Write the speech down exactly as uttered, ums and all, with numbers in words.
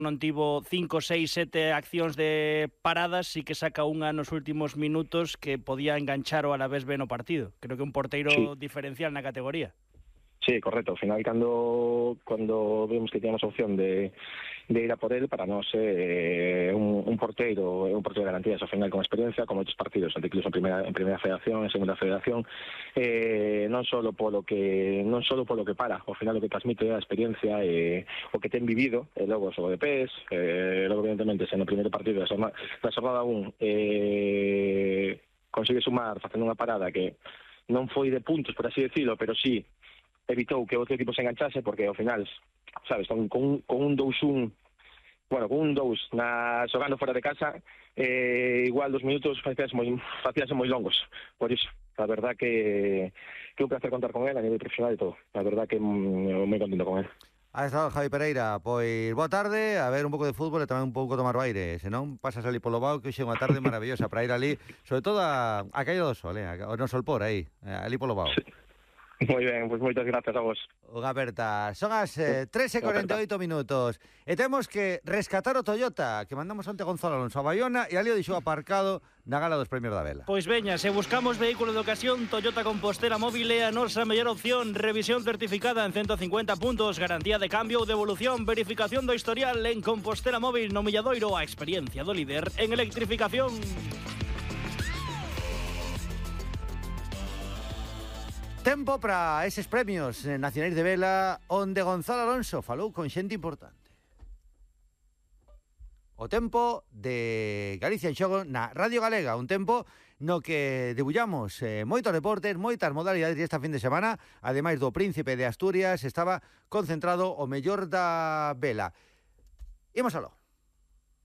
non tivo cinco, seis, sete accións de paradas, sí que saca unha nos últimos minutos que podía enganchar o Alavés ben o partido. Creo que un porteiro sí. diferencial na categoría. Sí, correcto. Ao final, cando cando vimos que teníamos opción de, de ir a por él, para nós eh, un, un porteiro, un porteiro de garantías, ao final con experiencia, con moitos partidos, incluso en primeira, en primeira federación, en segunda federación, eh, non só polo que non só polo que para, ao final o que transmite a experiencia e eh, o que ten vivido, e logo sobre de pés, eh, logo evidentemente, se no primeiro partido da xornada, da xornada un eh, consigue sumar facendo unha parada que non foi de puntos, por así decirlo, pero sí evitou que outro equipo se enganchase, porque ao final, sabes, con, con, con un dous un, bueno, con un dous na, xogando fora de casa, eh, igual dos minutos facíase moi, facíase moi longos. Por iso, a verdad que que un placer contar con él a nivel profesional e todo. A verdad que mm, moi contento con él. Ha estado Javi Pereira, pois boa tarde, a ver un pouco de fútbol e tamén un pouco tomar o aire, senón pasas ali polo Bao, que hoxe é unha tarde maravillosa para ir ali, sobre todo a, a caída do sol, eh, a, no Solpor aí, ali polo Bao. Sí. Moi ben, pois moitas grazas a vos. Unha aperta. Son as eh, tres e cuarenta e oito minutos. E temos que rescatar o Toyota, que mandamos ante Gonzalo Alonso a Bayona, e ali o deixou aparcado na gala dos premios da Vela. Pois veña, se buscamos vehículo de ocasión, Toyota Compostela Móvil é a nosa mellor opción. Revisión certificada en ciento cincuenta puntos, garantía de cambio ou devolución, verificación do historial en Compostela Móvil no Milladoiro, a experiencia do líder en electrificación. Tempo para eses premios nacionais de vela onde Gonzalo Alonso falou con xente importante. O tempo de Galicia en xogo na Radio Galega, un tempo no que debullamos eh, moitos deportes, moitas modalidades, e esta fin de semana, ademais do Príncipe de Asturias, estaba concentrado o mellor da vela. Imos aló.